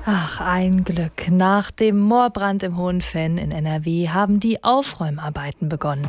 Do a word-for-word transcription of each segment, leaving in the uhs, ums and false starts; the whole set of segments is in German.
Ach, ein Glück. Nach dem Moorbrand im Hohen Venn in N R W haben die Aufräumarbeiten begonnen.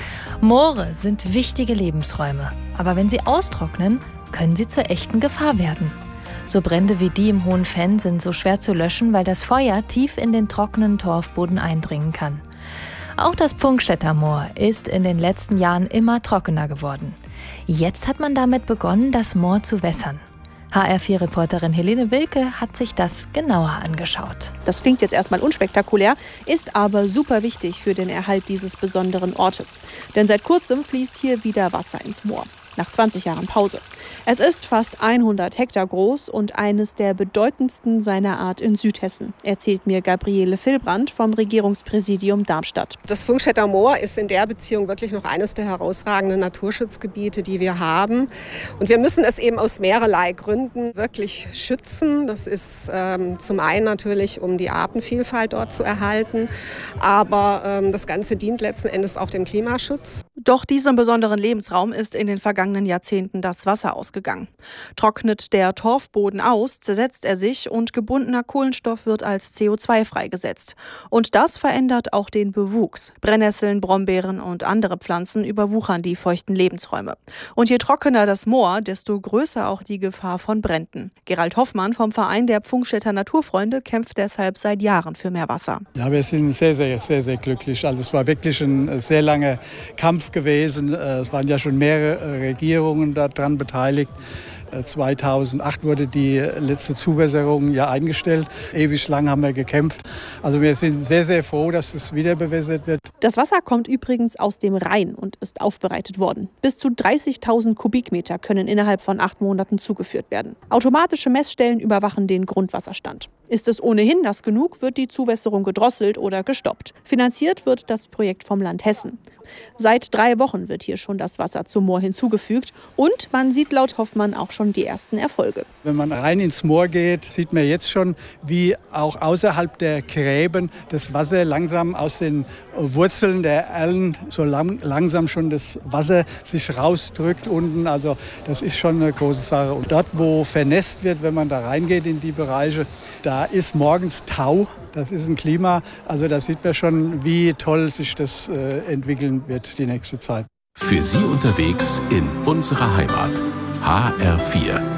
Moore sind wichtige Lebensräume, aber wenn sie austrocknen, können sie zur echten Gefahr werden. So Brände wie die im Hohen Venn sind so schwer zu löschen, weil das Feuer tief in den trockenen Torfboden eindringen kann. Auch das Pfungstädter Moor ist in den letzten Jahren immer trockener geworden. Jetzt hat man damit begonnen, das Moor zu wässern. H R vier Reporterin Helene Wilke hat sich das genauer angeschaut. Das klingt jetzt erstmal unspektakulär, ist aber super wichtig für den Erhalt dieses besonderen Ortes. Denn seit kurzem fließt hier wieder Wasser ins Moor. Nach zwanzig Jahren Pause. Es ist fast hundert Hektar groß und eines der bedeutendsten seiner Art in Südhessen, erzählt mir Gabriele Villbrand vom Regierungspräsidium Darmstadt. Das Pfungstädter Moor ist in der Beziehung wirklich noch eines der herausragenden Naturschutzgebiete, die wir haben. Und wir müssen es eben aus mehrerlei Gründen wirklich schützen. Das ist ähm, zum einen natürlich, um die Artenvielfalt dort zu erhalten, aber ähm, das Ganze dient letzten Endes auch dem Klimaschutz. Doch diesem besonderen Lebensraum ist in den vergangenen Jahrzehnten das Wasser ausgegangen. Trocknet der Torfboden aus, zersetzt er sich und gebundener Kohlenstoff wird als C O zwei freigesetzt. Und das verändert auch den Bewuchs. Brennnesseln, Brombeeren und andere Pflanzen überwuchern die feuchten Lebensräume. Und je trockener das Moor, desto größer auch die Gefahr von Bränden. Gerald Hoffmann vom Verein der Pfungstädter Naturfreunde kämpft deshalb seit Jahren für mehr Wasser. Ja, wir sind sehr, sehr, sehr, sehr glücklich. Also es war wirklich ein sehr langer Kampf gewesen. Es waren ja schon mehrere Regierungen daran beteiligt. zweitausendacht wurde die letzte Zuwässerung ja eingestellt. Ewig lang haben wir gekämpft. Also wir sind sehr, sehr froh, dass es wieder bewässert wird. Das Wasser kommt übrigens aus dem Rhein und ist aufbereitet worden. Bis zu dreißigtausend Kubikmeter können innerhalb von acht Monaten zugeführt werden. Automatische Messstellen überwachen den Grundwasserstand. Ist es ohnehin nass genug, wird die Zuwässerung gedrosselt oder gestoppt. Finanziert wird das Projekt vom Land Hessen. Seit drei Wochen wird hier schon das Wasser zum Moor hinzugefügt und man sieht laut Hoffmann auch schon die ersten Erfolge. Wenn man rein ins Moor geht, sieht man jetzt schon, wie auch außerhalb der Gräben das Wasser langsam aus den Wurzeln der Erlen so lang, langsam schon das Wasser sich rausdrückt unten. Also das ist schon eine große Sache. Und dort, wo vernässt wird, wenn man da reingeht in die Bereiche, da ist morgens Tau. Das ist ein Klima. Also da sieht man schon, wie toll sich das äh, entwickeln wird die nächste Zeit. Für Sie unterwegs in unserer Heimat. H R vier.